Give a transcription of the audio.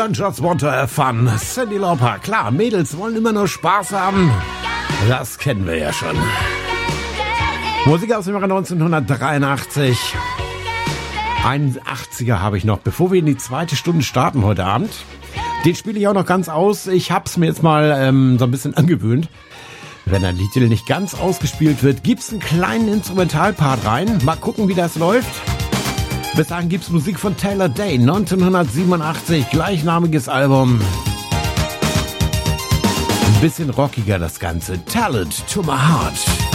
Just want to have fun. Cyndi Lauper. Klar, Mädels wollen immer nur Spaß haben. Das kennen wir ja schon. Musik aus dem Jahre 1983. Einen 80er habe ich noch, bevor wir in die zweite Stunde starten heute Abend. Den spiele ich auch noch ganz aus. Ich habe es mir jetzt mal so ein bisschen angewöhnt. Wenn ein Lied nicht ganz ausgespielt wird, gibt's einen kleinen Instrumentalpart rein. Mal gucken, wie das läuft. Bis dahin gibt's Musik von Taylor Day, 1987, gleichnamiges Album. Ein bisschen rockiger das Ganze. Talent to my heart.